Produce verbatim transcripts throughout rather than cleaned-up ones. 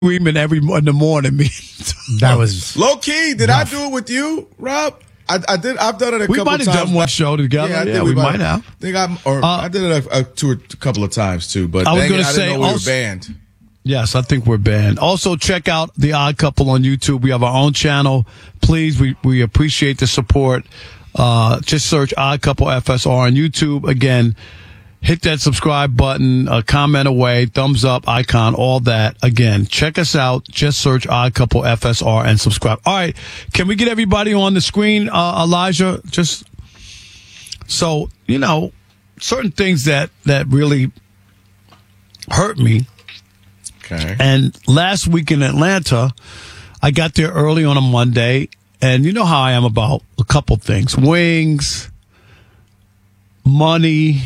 screaming every in the morning. Me, that was low key. Did rough. I do it with you, Rob? I, I did. I've done it a we couple times. times. We might have done one show together. Yeah, yeah, yeah we, we might have. I think I or uh, I did it a, a, two or a couple of times too. But I was going to I say, didn't know we also, were banned. Yes, I think we're banned. Also, check out The Odd Couple on YouTube. We have our own channel. Please, we we appreciate the support. Uh, just search Odd Couple F S R on YouTube. Again, hit that subscribe button, uh, comment away, thumbs up, icon, all that. Again, check us out. Just search Odd Couple F S R and subscribe. All right. Can we get everybody on the screen, uh, Elijah? Just so, you know, certain things that, that really hurt me. Okay. And last week in Atlanta, I got there early on a Monday, and you know how I am about a couple things. Wings, money,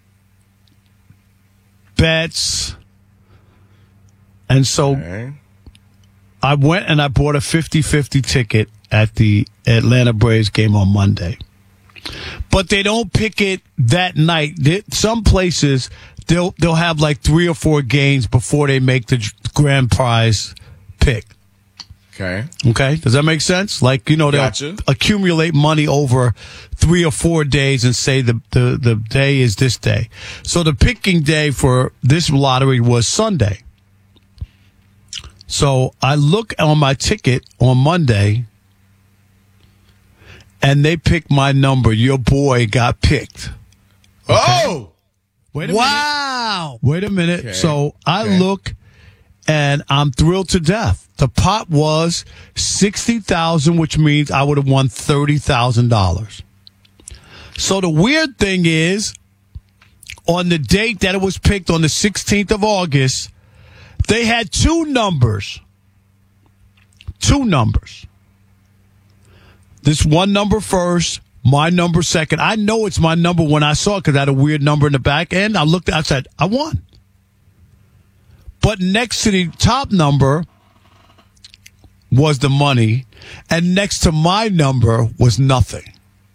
bets. And so okay. I went and I bought a fifty-fifty ticket at the Atlanta Braves game on Monday. But they don't pick it that night. Some places, they'll they'll have like three or four games before they make the grand prize pick. Okay. Okay. Does that make sense? Like, you know, they'll gotcha. accumulate money over three or four days and say the, the, the day is this day. So the picking day for this lottery was Sunday. So I look on my ticket on Monday and they picked my number. Your boy got picked. Okay? Oh! Wait a wow. minute. Wait a minute. Okay. So I okay. look and I'm thrilled to death. The pot was sixty thousand dollars, which means I would have won thirty thousand dollars. So the weird thing is, on the date that it was picked on the sixteenth of August, they had two numbers. Two numbers. This one number first, my number second. I know it's my number when I saw it because I had a weird number in the back end. I looked, I said, I won. But next to the top number was the money, and next to my number was nothing.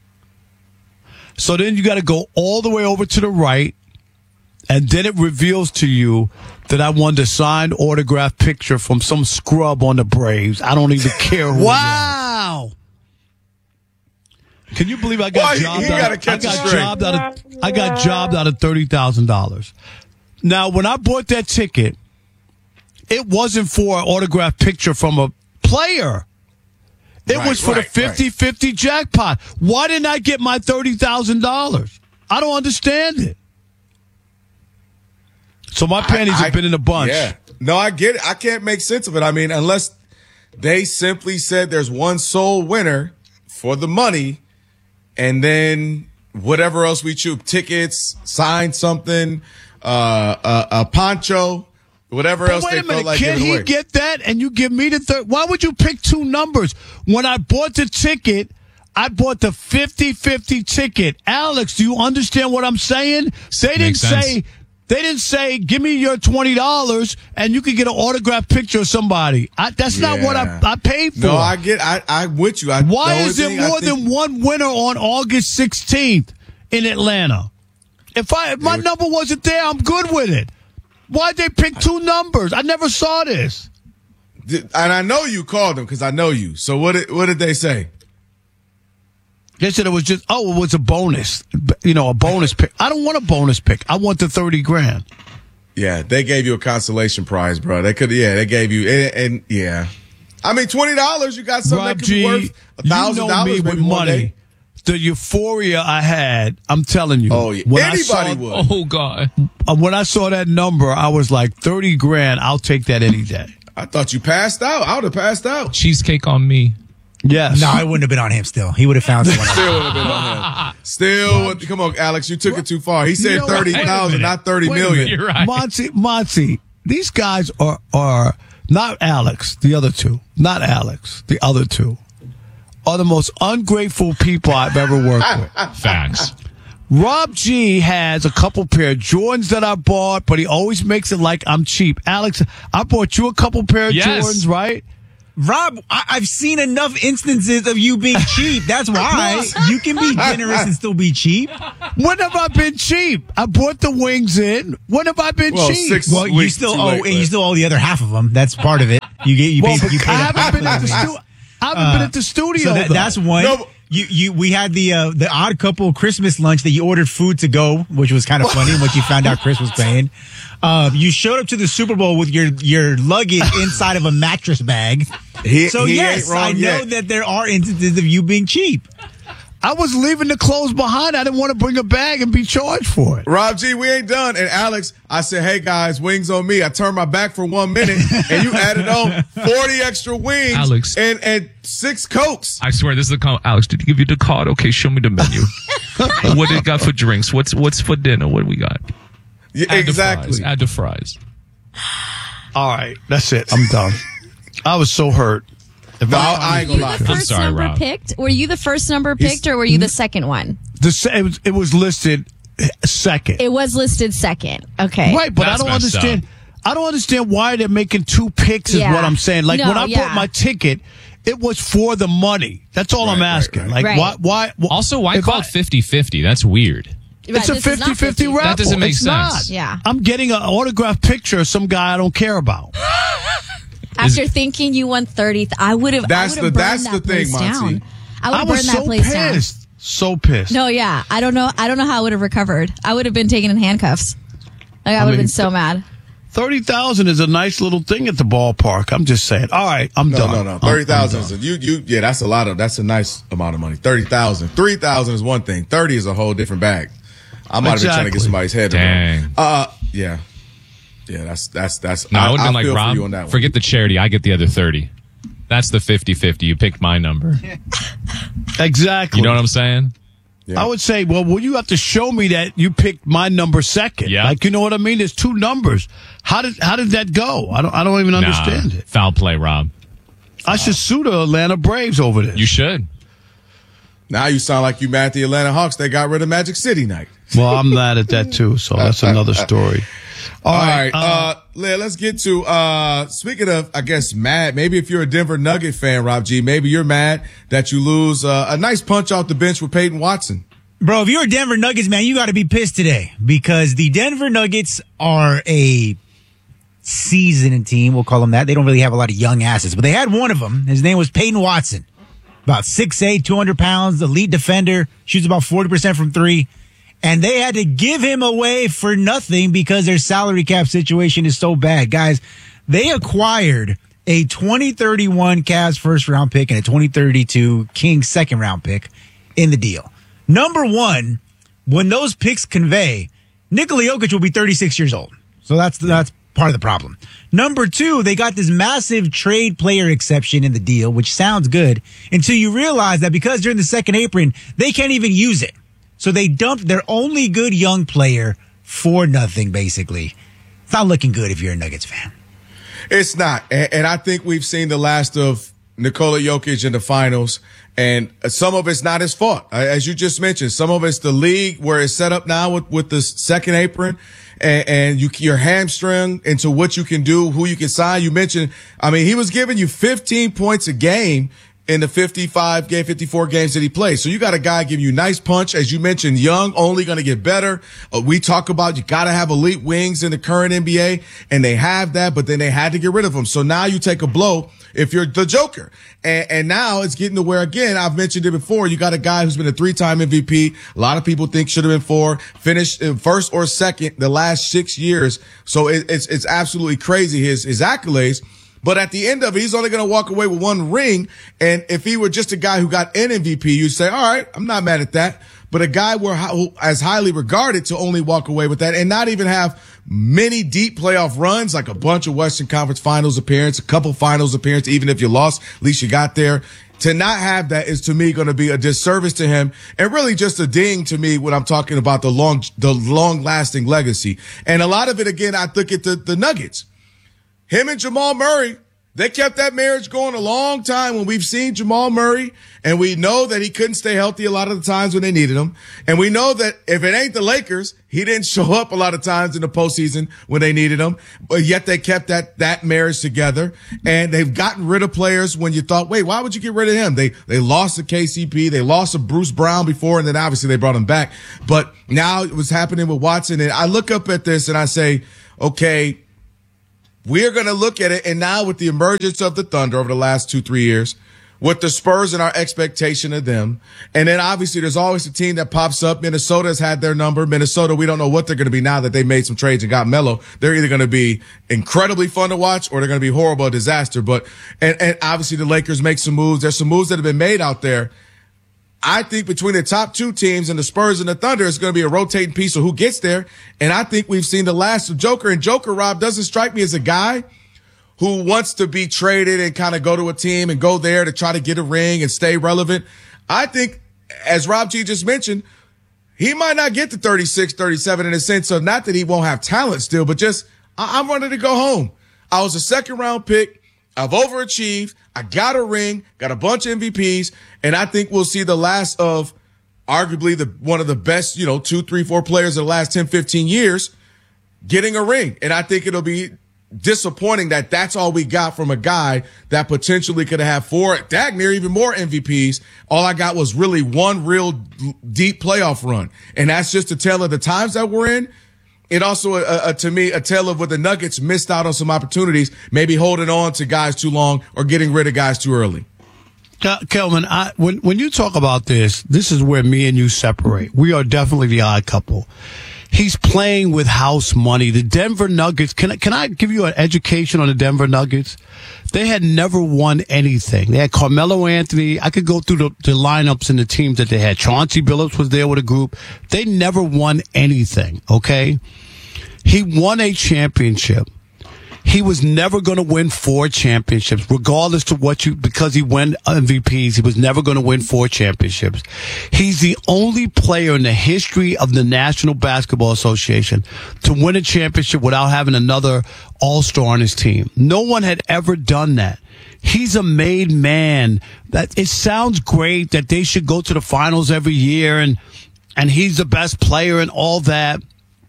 So then you got to go all the way over to the right, and then it reveals to you that I won the signed autograph picture from some scrub on the Braves. I don't even care who. Wow. Can you believe I got Boy, jobbed he out? gotta Of, catch I got a string. jobbed out of. I got jobbed out of thirty thousand dollars. Now, when I bought that ticket, it wasn't for an autograph picture from a player. It right, was for right, the fifty-fifty right. jackpot. Why didn't I get my thirty thousand dollars? I don't understand it. So my panties I, have been in a bunch. Yeah. No, I get it. I can't make sense of it. I mean, unless they simply said there's one sole winner for the money, and then whatever else we choose, tickets, sign something, uh, a, a poncho, whatever but else wait they a minute, felt like can giving he away. get that and you give me the third? Why would you pick two numbers? When I bought the ticket, I bought the fifty-fifty ticket. Alex, do you understand what I'm saying? They didn't Makes sense. say, they didn't say, give me your twenty dollars and you can get an autographed picture of somebody. I, that's Yeah. not what I, I paid for. No, I get, I, I'm with you. I, Why the is there only thing I more think- than one winner on August sixteenth in Atlanta? If I, if my They- number wasn't there, I'm good with it. Why'd they pick two numbers? I never saw this. And I know you called them because I know you. So what did, what did they say? They said it was just, oh, it was a bonus. You know, a bonus pick. I don't want a bonus pick. I want the thirty grand. Yeah, they gave you a consolation prize, bro. They could, yeah, they gave you, and, and yeah. I mean, twenty dollars, you got something Rob that could G, be worth a you thousand know me dollars with maybe one money. day. The euphoria I had, I'm telling you. Oh, yeah. When I Anybody saw- would. Oh, God. uh, When I saw that number, I was like, thirty grand, I'll take that any day. I thought you passed out. I would have passed out. Cheesecake on me. Yes. No, it wouldn't have been on him still. He would have found someone else. Still would have been on him. Still, would- come on, Alex, you took it too far. He said You know what? thirty thousand, not thirty Wait a million. minute. You're right. Monty, Monty, these guys are, are not Alex, the other two, not Alex, the other two, are the most ungrateful people I've ever worked with. Facts. Rob G has a couple pair of Jordans that I bought, but he always makes it like I'm cheap. Alex, I bought you a couple pair of Yes. Jordans, right? Rob, I- I've seen enough instances of you being cheap. That's why you can be generous and still be cheap. When have I been cheap? I brought the wings in. When have I been Well, cheap? six Well, you weeks still too owe, late, and you but- still owe the other half of them. That's part of it. You get you Well, pay. You but pay I the haven't half been of at the the stu- I haven't been at the studio. So that, though. that's one. No, but- you you we had the uh, the odd couple Christmas lunch that you ordered food to go, which was kind of funny. What you found out Chris was paying. Uh, you showed up to the Super Bowl with your your luggage inside of a mattress bag. He- so he yes, ain't wrong I know yet. that there are instances of you being cheap. I was leaving the clothes behind. I didn't want to bring a bag and be charged for it. Rob G, we ain't done. And Alex, I said, hey guys, wings on me. I turned my back for one minute and you added on forty extra wings Alex. and, and six Cokes. I swear, this is the call. Alex, did he give you the card? Okay, show me the menu. What do you got for drinks? What's what's for dinner? What do we got? Yeah, Add the exactly. fries. Add the fries. All right, that's it. I'm done. I was so hurt. If No, I- I ain't You gonna lie. the first sorry, number Rob. picked? Were you the first number picked, or were you the second one? the se- it was, it was listed second. It was listed second. Okay. Right, but That's I don't messed understand. I don't understand why they're making two picks. Is Yeah. what I'm saying. Like No, when I yeah. bought my ticket, it was for the money. That's all I'm Right, right, asking. right. Like Right. why? Why? wh- Also, why if call I- it fifty-fifty? That's weird. Right, It's a this is not fifty-fifty raffle. That doesn't make It's sense. not. Yeah. I'm getting an autographed picture of some guy I don't care about. After thinking you won thirty, th- I would have. That's I would the- have burned that's that the thing, place Monty. down. I would I have was burned so that place down. pissed. So pissed. No, yeah, I don't know. I don't know how I would have recovered. I would have been taken in handcuffs. Like, I I would have mean, been so mad. Thirty thousand is a nice little thing at the ballpark. I'm just saying. All right, I'm No, done. no, no. I'm- Thirty I'm thousand done. is you, you. Yeah, that's a lot of. That's a nice amount of money. Thirty thousand. Three thousand is one thing. Thirty is a whole different bag. I might have been trying to get Exactly. somebody's head. Dang. around. Uh, yeah, yeah. That's that's that's. No, I would have been feel like, for you on that Rob, one. forget the charity. I get the other thirty. That's the fifty-fifty. You picked my number. Exactly. You know what I'm saying? Yeah. I would say, well, well, you have to show me that you picked my number second. Yeah. Like, you know what I mean? There's two numbers. How did how did that go? I don't I don't even understand Nah, it. foul play, Rob. I should sue the Atlanta Braves over this. You should. Now you sound like you mad at the Atlanta Hawks. They got rid of Magic City Night. Well, I'm mad at that too, so that's another story. All right, uh, Leah, let's get to, uh, speaking of, I guess, mad, maybe if you're a Denver Nugget fan, Rob G, maybe you're mad that you lose uh, a nice punch off the bench with Peyton Watson. Bro, if you're a Denver Nuggets man, you got to be pissed today because the Denver Nuggets are a seasoned team. We'll call them that. They don't really have a lot of young asses, but they had one of them. His name was Peyton Watson. About six eight, two hundred pounds, elite defender, shoots about forty percent from three. And they had to give him away for nothing because their salary cap situation is so bad. Guys, they acquired a twenty thirty-one Cavs first round pick and a twenty thirty-two Kings second round pick in the deal. Number one, when those picks convey, Nikola Jokic will be thirty-six years old. So that's that's part of the problem. Number two, they got this massive trade player exception in the deal, which sounds good until you realize that because they're in the second apron, they can't even use it. So they dumped their only good young player for nothing, basically. It's not looking good if you're a Nuggets fan. It's not. And, and I think we've seen the last of Nikola Jokic in the finals. And some of it's not his fault. As you just mentioned, some of it's the league where it's set up now with, with the second apron and, and you, you're hamstrung into what you can do, who you can sign. You mentioned, I mean, he was giving you fifteen points a game in the fifty-five game, fifty-four games that he played. So you got a guy giving you nice punch. As you mentioned, young, only going to get better. Uh, we talk about you got to have elite wings in the current N B A, and they have that, but then they had to get rid of them. So now you take a blow if you're the Joker. And, and now it's getting to where, again, I've mentioned it before, you got a guy who's been a three-time M V P. A lot of people think should have been four, finished in first or second the last six years. So it, it's, it's absolutely crazy, his, his accolades. But at the end of it, he's only going to walk away with one ring. And if he were just a guy who got an M V P, you'd say, all right, I'm not mad at that. But a guy who who as highly regarded to only walk away with that and not even have many deep playoff runs, like a bunch of Western Conference Finals appearance, a couple Finals appearance, even if you lost, at least you got there. To not have that is to me going to be a disservice to him and really just a ding to me when I'm talking about the long, the long lasting legacy. And a lot of it, again, I look at the, the Nuggets. Him and Jamal Murray They kept that marriage going a long time when we've seen Jamal Murray, and we know that he couldn't stay healthy a lot of the times when they needed him. And we know that if it ain't the Lakers, he didn't show up a lot of times in the postseason when they needed him. But yet they kept that, that marriage together. And they've gotten rid of players when you thought, wait, why would you get rid of him? They, they lost to K C P. They lost to Bruce Brown before, and then obviously they brought him back. But now it was happening with Watson. And I look up at this and I say, okay, we're going to look at it, and now with the emergence of the Thunder over the last two, three years, with the Spurs and our expectation of them, and then obviously there's always a team that pops up. Minnesota has had their number. Minnesota, we don't know what they're going to be now that they made some trades and got Melo. They're either going to be incredibly fun to watch or they're going to be horrible, a disaster. But, and, and obviously the Lakers make some moves. There's some moves that have been made out there. I think between the top two teams and the Spurs and the Thunder, it's going to be a rotating piece of who gets there. And I think we've seen the last of Joker. And Joker, Rob, doesn't strike me as a guy who wants to be traded and kind of go to a team and go there to try to get a ring and stay relevant. I think, as Rob G just mentioned, he might not get to thirty-six, thirty-seven in the sense of not that he won't have talent still, but just, I- I'm ready to go home. I was a second round pick. I've overachieved. I got a ring, got a bunch of M V Ps, and I think we'll see the last of arguably the one of the best, you know, two, three, four players of the last ten, fifteen years getting a ring. And I think it'll be disappointing that that's all we got from a guy that potentially could have four, dag near even more M V Ps. All I got was really one real deep playoff run. And that's just a tale of the times that we're in. It also, uh, uh, to me, a tale of where the Nuggets missed out on some opportunities, maybe holding on to guys too long or getting rid of guys too early. Kelvin, I, when when you talk about this, this is where me and you separate. We are definitely the odd couple. He's playing with house money. The Denver Nuggets, can, can I give you an education on the Denver Nuggets? They had never won anything. They had Carmelo Anthony. I could go through the, the lineups and the teams that they had. Chauncey Billups was there with a group. They never won anything, okay? He won a championship. He was never going to win four championships, regardless to what you, because he won M V Ps, he was never going to win four championships. He's the only player in the history of the National Basketball Association to win a championship without having another all-star on his team. No one had ever done that. He's a made man. That it sounds great that they should go to the finals every year and, and he's the best player and all that.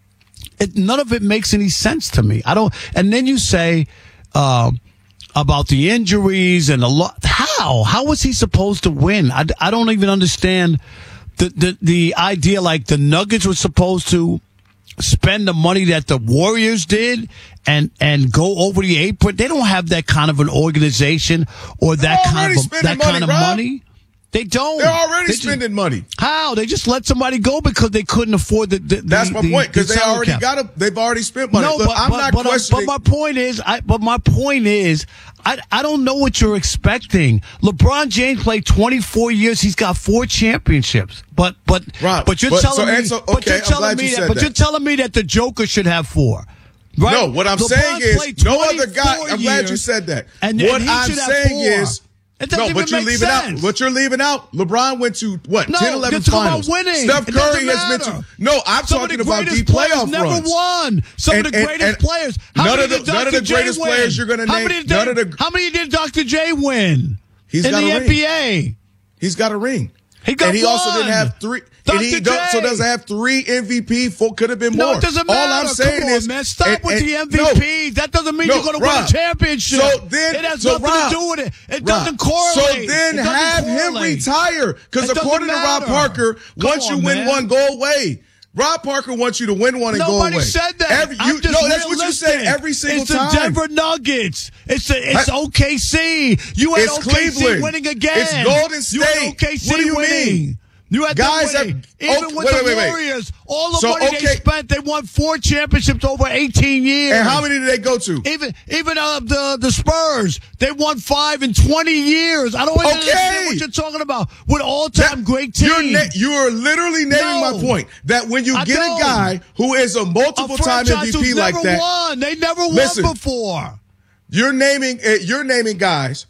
It, none of it makes any sense to me. I don't. And then you say uh, about the injuries and a lot. How? How was he supposed to win? I, I don't even understand the, the the idea. Like the Nuggets were supposed to spend the money that the Warriors did and and go over the apron. They don't have that kind of an organization or that kind of a, that money, kind of Rob. money. They don't. They're already they spending just, money. How? They just let somebody go because they couldn't afford the. the That's the, my the, point. Because the they already cap. got a. They've already spent money. No, Look, but, I'm but, not but, questioning. but my point is, I, but my point is, I I don't know what you're expecting. LeBron James played twenty-four years. He's got four championships. But but Right. but you're But- telling so me. answer- but okay, you're I'm telling glad me you that. said But that. you're telling me that the Joker should have four. Right? No, what I'm LeBron saying is, played no other guy. twenty-four I'm glad you years, said that. And, what and he I'm should have saying four. is. It doesn't No, even but you're make leaving sense. out. What you're leaving out. LeBron went to what? No, ten, eleven you're talking finals. about winning. Steph It Curry doesn't has been matter. to. No, I'm Some talking of the about greatest deep players playoff never runs. won. Some And- of the and- greatest and players. How none many of the- did none of Doctor the J greatest win? players you're gonna How name- Many did, none of the- how many did Doctor J win He's in got the a N B A? He's got a ring. He got and he also one. didn't have three. And he Doctor don't, so J. doesn't have three M V P. Four could have been No, more. it doesn't All matter. I'm saying Come on, is, man, stop and- with and- the M V Ps. no, that doesn't mean no, you're going to win Rob, a championship. So then, it has so nothing Rob, to do with it. It Rob, doesn't correlate. So then It doesn't have him correlate. retire. Because It doesn't according to Rob matter. Parker, Come once on, you win man. one, go away. Rob Parker wants you to win one and Nobody go away. said that. Every, you, I'm just no, that's what you realistic. say every single it's time. It's the Denver Nuggets. It's the, it's I- O K C. You had It's O K C Cleveland. winning again. It's Golden You had State. O K C What do you winning. mean? You had Guys them winning. have- Even okay, with wait, the wait, wait. Warriors, all the So, money they okay. spent, they won four championships over eighteen years. And how many did they go to? Even even uh, the the Spurs, they won five in twenty years. I don't Okay. understand what you're talking about. With all time That- great teams. You're, na- you are literally naming No. my point. That when you I get don't. a guy who is a a multiple time franchise M V P who's like never that, won. They never Listen. won before. you're naming uh, you're naming guys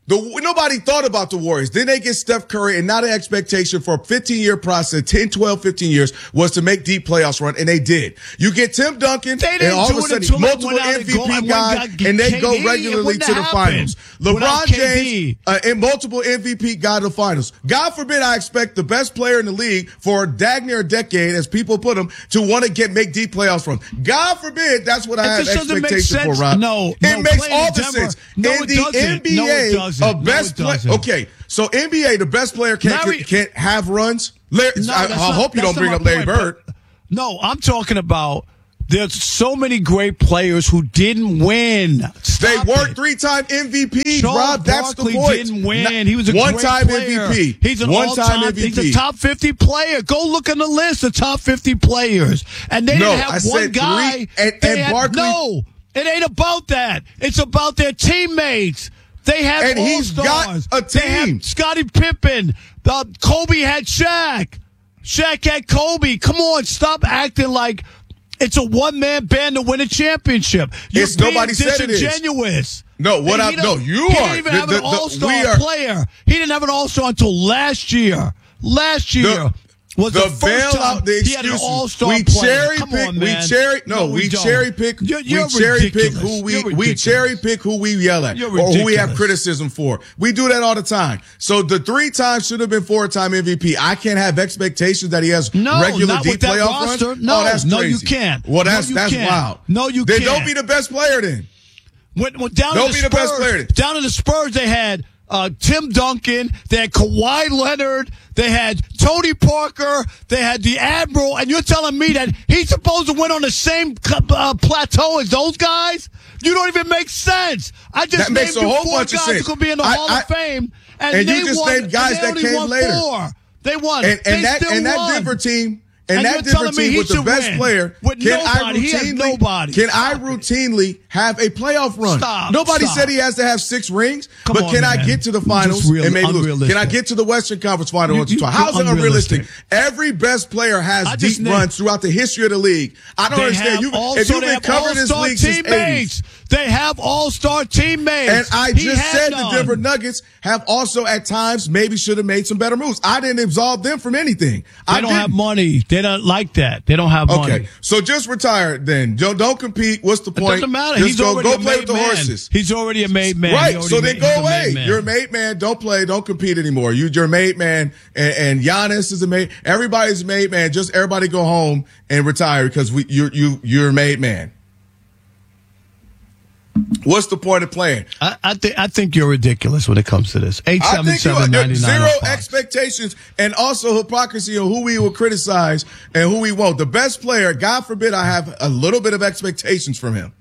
The, nobody thought about the Warriors. Then they get Steph Curry, and now the expectation for a fifteen-year process, ten, twelve, fifteen years, was to make deep playoffs run, and they did. You get Tim Duncan, They and didn't all of do a it sudden, until they multiple went out M and V go- P and guys, went got and they K D. go It regularly wouldn't to the happen finals. without LeBron K James, D. uh, and multiple M V P guy to the finals. God forbid I expect the best player in the league for dang near a decade, as people put him, to want to get make deep playoffs run. God forbid that's what I It have just doesn't make expectation for, sense. Rob. No, it no, makes playing all in the Denver- sense. no, in it the doesn't. N B A, No, it doesn't. a No, best it player. doesn't. Okay, so N B A, the best player can't Larry- can't have runs. Larry, No, I, I that's not- hope you that's don't bring not up my Larry point, Bird. but- No, I'm talking about there's so many great players who didn't win. They Stop weren't it. three-time M V Ps, Charles Rob. That's Barkley the point. didn't win. Not- He was a one-time great player. M V P. He's an one-time all-time. M V P. He's a top fifty player. Go look on the list of top fifty players. And they No, didn't have I one said guy. three, and- They and had- Barkley- No, it ain't about that. It's about their teammates. They have And he's all-stars. got a They have team. Scottie Pippen. The Kobe had Shaq. Shaq had Kobe. Come on, stop acting like it's a one-man band to win a championship. You're It's nobody being said it is. disingenuous. No, what He I- no, don't- you he are. didn't even The- have the- an the- all-star we are- player. He didn't have an all-star until last year. Last year was the, the first bailout, time the he had an excuses. all-star We player. cherry Come pick. on, we man. cherry. No, we, we don't. cherry pick. You're, you're we cherry pick ridiculous. who we You're we ridiculous. cherry pick who we yell at You're or who we have ridiculous. criticism for. We do that all the time. So the three times should have been four-time M V P. I can't have expectations that he has No, regular not deep with that playoff roster. runs. No, oh, that's no, crazy. you can't. Well, No, that's you that's can't. wild. No, you then can't. don't be the best player then. When, when down Don't to the be the best Spurs, player. down to the Spurs, they had uh, Tim Duncan, they had Kawhi Leonard, they had Tony Parker, they had the Admiral, and you're telling me that he's supposed to win on the same uh, plateau as those guys? You don't even make sense. I just That makes named a you whole four bunch of guys sense. who could be in the I- Hall I- of Fame, and, and they you just won, named guys and they that only came won later. Four. They won. And, they and that still and that won. Denver team and, And that you're Denver telling me team he with the should best win player. with Can I nobody. He has routinely nobody. can I Stop it. routinely have a playoff run? Stop, Nobody stop. said he has to have six rings, Come but on, can I man. get to the Just finals really and maybe lose? unrealistic. Can I get to the Western Conference final You- once or you- twice? you're How's it unrealistic? unrealistic. Every best player has I deep just named- runs throughout the history of the league. I don't They understand. have You, also, if you've they been have covering this all-star league since eighties. teammates. They have all-star teammates. And I He just had said none. the Denver Nuggets have also at times maybe should have made some better moves. I didn't absolve them from anything. They I don't didn't. have money. They don't like that. They don't have money. Okay, so just retire then. Don't, don't compete. What's the It point? doesn't matter. Just He's go, already go a play made with the man. horses. He's already a made man. He Right. already So then made- go he's a made away. man. You're a made man. Don't play. Don't compete anymore. You, you're a made man. And, and Giannis is a made. Everybody's a made man. Just everybody go home and retire because we, you're, you, you're a made man. What's the point of playing? I, I think I think you're ridiculous when it comes to this. Eight I seven think you seven are. ninety There's nine. zero expectations and also hypocrisy on who we will criticize and who we won't. The best player, God forbid, I have a little bit of expectations from him.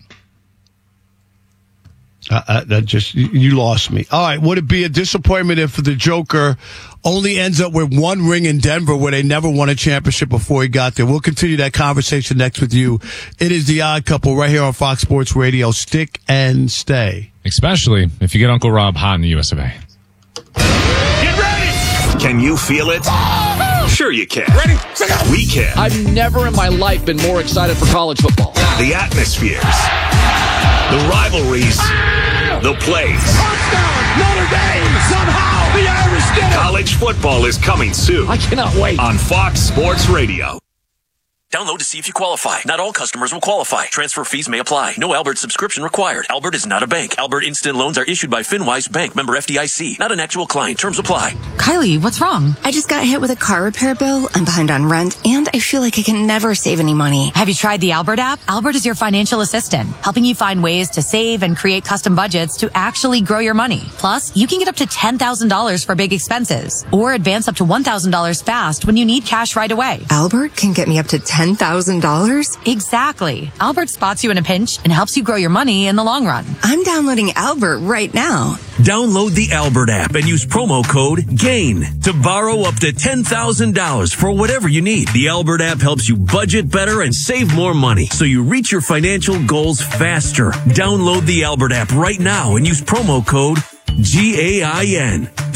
Uh, uh, that just you, you lost me. All right, would it be a disappointment if the Joker only ends up with one ring in Denver where they never won a championship before he got there? We'll continue that conversation next with you. It is The Odd Couple right here on Fox Sports Radio. Stick and stay. Especially if you get Uncle Rob hot in the U S of A. Get ready! Can you feel it? Sure you can. Ready? We can. I've never in my life been more excited for college football. The atmospheres, the rivalries, the plays. Touchdown! Notre Dame! Somehow the Irish did it! College football is coming soon I cannot wait. on Fox Sports Radio. Download to see if you qualify. Not all customers will qualify. Transfer fees may apply. No Albert subscription required. Albert is not a bank. Albert Instant Loans are issued by FinWise Bank, member F D I C. Not an actual client. Terms apply. Kylie, what's wrong? I just got hit with a car repair bill. I'm behind on rent, and I feel like I can never save any money. Have you tried the Albert app? Albert is your financial assistant, helping you find ways to save and create custom budgets to actually grow your money. Plus, you can get up to ten thousand dollars for big expenses, or advance up to one thousand dollars fast when you need cash right away. Albert can get me up to ten thousand dollars? Exactly. Albert spots you in a pinch and helps you grow your money in the long run. I'm downloading Albert right now. Download the Albert app and use promo code GAIN to borrow up to ten thousand dollars for whatever you need. The Albert app helps you budget better and save more money so you reach your financial goals faster. Download the Albert app right now and use promo code G A I N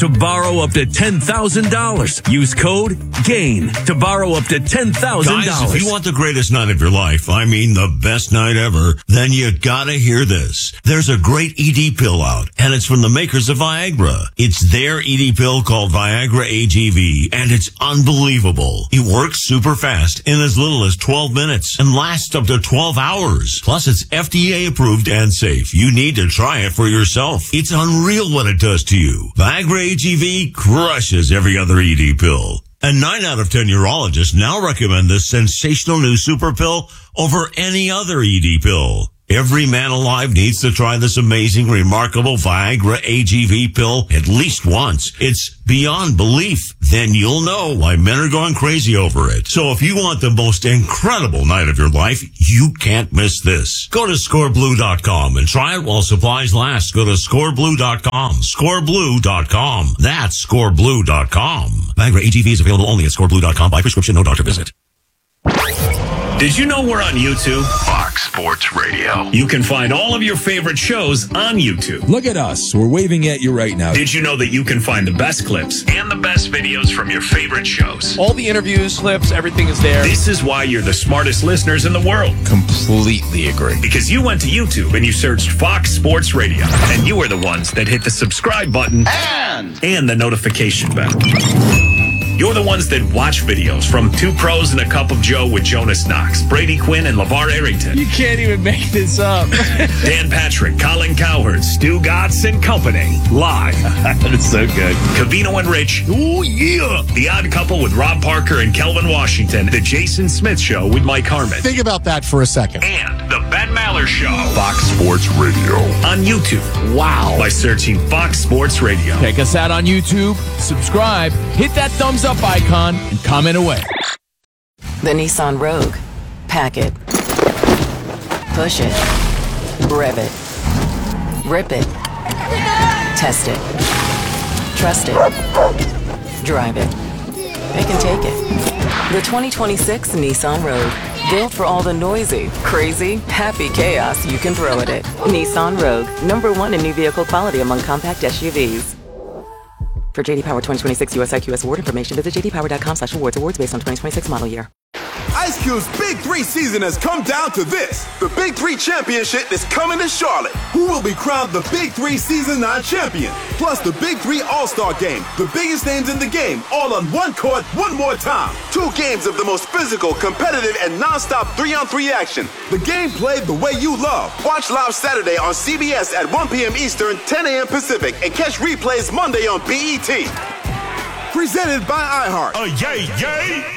to borrow up to ten thousand dollars. Use code GAIN to borrow up to ten thousand dollars. Guys, if you want the greatest night of your life, I mean the best night ever, then you gotta hear this. There's a great E D pill out, and it's from the makers of Viagra. It's their E D pill called Viagra A G V, and it's unbelievable. It works super fast in as little as twelve minutes and lasts up to twelve hours. Plus, it's F D A approved and safe. You need to try it for yourself. It's unreal what it does to you. Viagra A G V crushes every other E D pill. And nine out of ten urologists now recommend this sensational new super pill over any other E D pill. Every man alive needs to try this amazing, remarkable Viagra A G V pill at least once. It's beyond belief. Then you'll know why men are going crazy over it. So if you want the most incredible night of your life, you can't miss this. Go to score blue dot com and try it while supplies last. Go to score blue dot com. score blue dot com. That's score blue dot com. Viagra A G V is available only at score blue dot com by prescription, no doctor visit. Did you know we're on YouTube? Fox Sports Radio. You can find all of your favorite shows on YouTube. Look at us. We're waving at you right now. Did you know that you can find the best clips and the best videos from your favorite shows? All the interviews, clips, everything is there. This is why you're the smartest listeners in the world. Completely agree. Because you went to YouTube and you searched Fox Sports Radio. And you are the ones that hit the subscribe button and, and the notification bell. You're the ones that watch videos from Two Pros and a Cup of Joe with Jonas Knox, Brady Quinn, and LeVar Arrington. You can't even make this up. Dan Patrick, Colin Cowherd, Stu Gotts and company. Live. That is so good. Cavino and Rich. Ooh, yeah. The Odd Couple with Rob Parker and Kelvin Washington. The Jason Smith Show with Mike Harmon. Think about that for a second. And the Ben Maller Show. Fox Sports Radio. On YouTube. Wow. By searching Fox Sports Radio. Check us out on YouTube. Subscribe. Hit that thumbs up icon and comment away. The Nissan Rogue. Pack it. Push it. Rev it. Rip it. Test it. Trust it. Drive it. It can take it. The twenty twenty-six Nissan Rogue. Built for all the noisy, crazy, happy chaos you can throw at it. Nissan Rogue. Number one in new vehicle quality among compact S U Vs. For J D Power twenty twenty-six U S I Q S award information, visit j d power dot com slash awards. Awards based on twenty twenty-six model year. Ice Cube's Big Three season has come down to this. The Big Three Championship is coming to Charlotte. Who will be crowned the Big Three Season nine champion? Plus the Big Three All-Star Game. The biggest names in the game, all on one court, one more time. Two games of the most physical, competitive, and non-stop three-on-three action. The game played the way you love. Watch live Saturday on C B S at one p.m. Eastern, ten a.m. Pacific, and catch replays Monday on B E T. Presented by iHeart. Oh, yay, yay!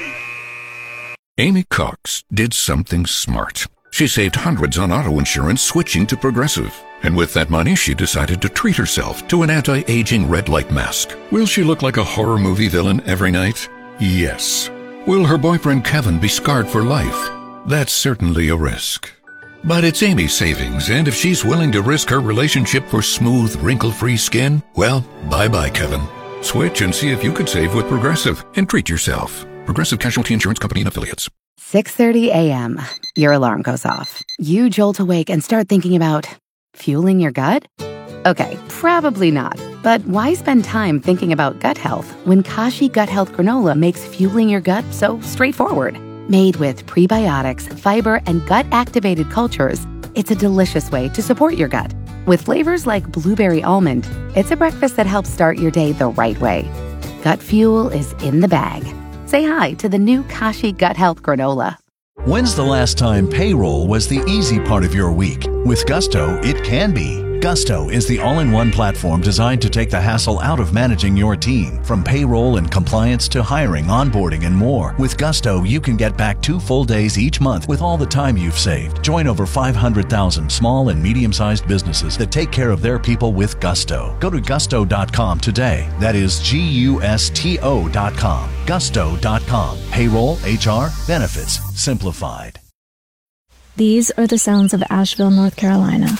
Amy Cox did something smart. She saved hundreds on auto insurance switching to Progressive. And with that money, she decided to treat herself to an anti-aging red light mask. Will she look like a horror movie villain every night? Yes. Will her boyfriend Kevin be scarred for life? That's certainly a risk. But it's Amy's savings, and if she's willing to risk her relationship for smooth, wrinkle-free skin, well, bye-bye, Kevin. Switch and see if you could save with Progressive and treat yourself. Progressive Casualty Insurance Company and Affiliates. six thirty a.m. Your alarm goes off. You jolt awake and start thinking about fueling your gut? Okay, probably not. But why spend time thinking about gut health when Kashi Gut Health Granola makes fueling your gut so straightforward? Made with prebiotics, fiber, and gut-activated cultures, it's a delicious way to support your gut. With flavors like blueberry almond, it's a breakfast that helps start your day the right way. Gut fuel is in the bag. Say hi to the new Kashi Gut Health Granola. When's the last time payroll was the easy part of your week? With Gusto, it can be. Gusto is the all-in-one platform designed to take the hassle out of managing your team. From payroll and compliance to hiring, onboarding, and more. With Gusto, you can get back two full days each month with all the time you've saved. Join over five hundred thousand small and medium-sized businesses that take care of their people with Gusto. Go to gusto dot com today. That is G U S T O dot com. gusto dot com. Payroll, H R, benefits, simplified. These are the sounds of Asheville, North Carolina.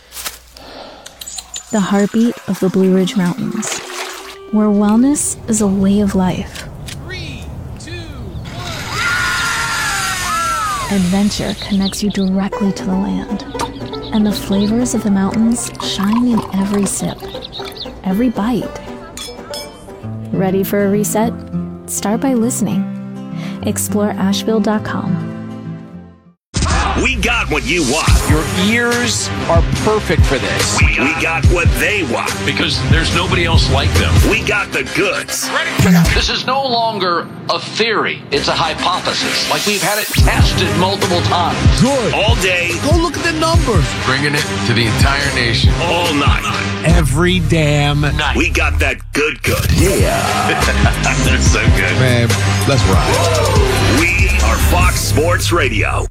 The heartbeat of the Blue Ridge Mountains, where wellness is a way of life. Three, two, one. Adventure connects you directly to the land, and the flavors of the mountains shine in every sip, every bite, Ready for a reset? Start by listening. Explore Asheville dot com. We got what you want. Your ears are perfect for this. We, we got what they want. Because there's nobody else like them. We got the goods. This is no longer a theory. It's a hypothesis. Like we've had it tested multiple times. Good. All day. Go look at the numbers. Bringing it to the entire nation. All night. Every damn night. We got that good good. Yeah. That's so good. Man, let's ride. We are Fox Sports Radio.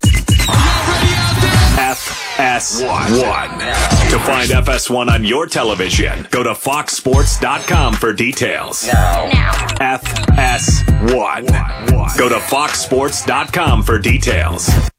F S one. To find F S one on your television, go to fox sports dot com for details. Now. F S one. Go to fox sports dot com for details.